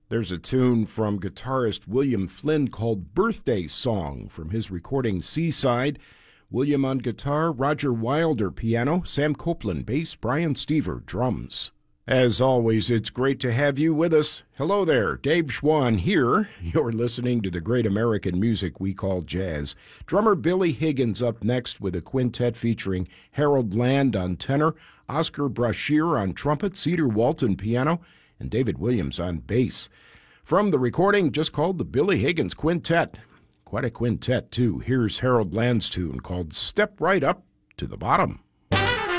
There's a tune from guitarist William Flynn called Birthday Song from his recording Seaside. William on guitar, Roger Wilder piano, Sam Copeland bass, Brian Stever drums. As always, it's great to have you with us. Hello there, Dave Schwann here. You're listening to the great American music we call jazz. Drummer Billy Higgins up next with a quintet featuring Harold Land on tenor, Oscar Brashear on trumpet, Cedar Walton piano, and David Williams on bass. From the recording just called the Billy Higgins Quintet. Quite a quintet, too. Here's Harold Land's tune called Step Right Up to the Bottom.